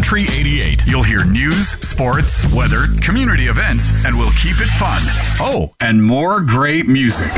Country 88. You'll hear news, sports, weather, community events, and we'll keep it fun. Oh, and more great music.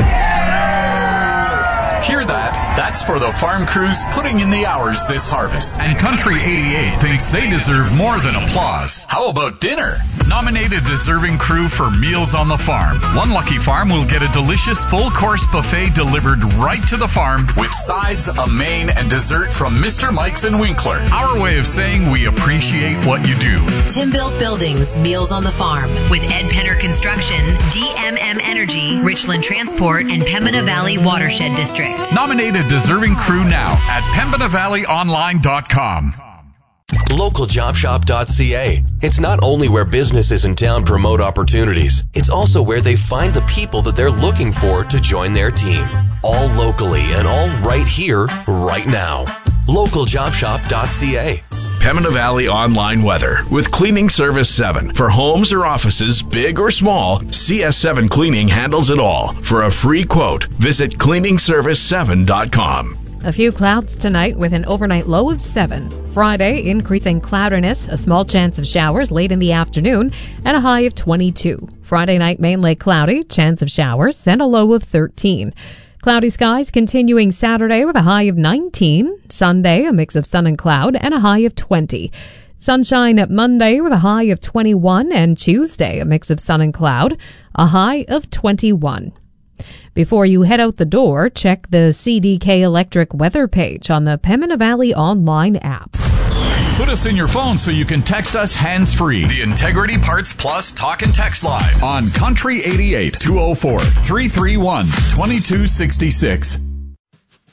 Hear that? That's for the farm crews putting in the hours this harvest. And Country 88 thinks they deserve more than applause. How about dinner? Nominate a deserving crew for Meals on the Farm. One lucky farm will get a delicious full-course buffet delivered right to the farm with sides, a main, and dessert from Mr. Mike's and Winkler. Our way of saying we appreciate what you do. Tim Built Buildings, Meals on the Farm. With Ed Penner Construction, DMM Energy, Richland Transport, and Pembina Valley Watershed District. Nominate a deserving crew now at PembinaValleyOnline.com. LocalJobShop.ca. It's not only where businesses in town promote opportunities, it's also where they find the people that they're looking for to join their team. All locally and all right here, right now. LocalJobShop.ca. Pembina Valley Online Weather with Cleaning Service 7. For homes or offices, big or small, CS7 Cleaning handles it all. For a free quote, visit cleaningservice7.com. A few clouds tonight with an overnight low of 7. Friday, increasing cloudiness, a small chance of showers late in the afternoon, and a high of 22. Friday night mainly cloudy, chance of showers, and a low of 13. Cloudy skies continuing Saturday with a high of 19. Sunday, a mix of sun and cloud, and a high of 20. Sunshine at Monday with a high of 21, and Tuesday, a mix of sun and cloud, a high of 21. Before you head out the door, check the CDK Electric weather page on the Pembina Valley Online app. Put us in your phone so you can text us hands-free. The Integrity Parts Plus Talk and Text Line on Country 88 204 331 2266.